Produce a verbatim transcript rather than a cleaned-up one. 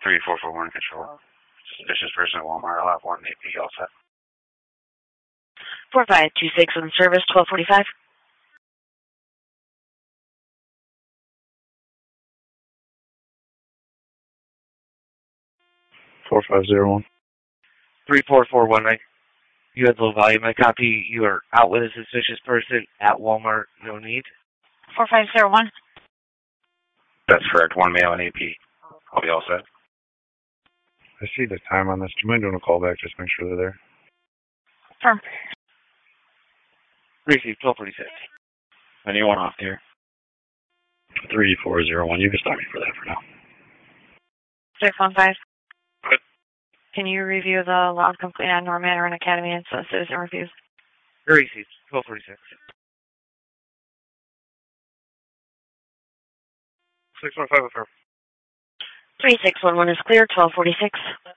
three four four one control. Suspicious person at Walmart. I'll have one A P all set. four five two six on service, twelve forty-five. four five zero one. three four four one nine. You had low volume. I copy. You are out with a suspicious person at Walmart. No need. four five zero one. That's correct. One male and A P. I'll be all set. I see the time on this. Do you mind doing a call back? Just make sure they're there. Firm. Receive twelve forty-six. Anyone off here? three four zero one. You can stop me for that for now. six one five. Good. Can you review the log complete on Norman and Academy and citizen reviews? Receive twelve forty-six. six one five affirm. three six one one is clear, twelve forty-six.